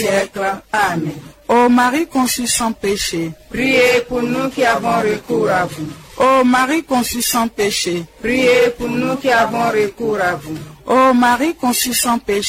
siècles. Amen. Ô Marie conçue sans péché, Priez pour nous qui avons recours à vous. Ô Marie conçue sans péché, Priez pour nous qui avons recours à vous. Ô Marie conçue sans péché,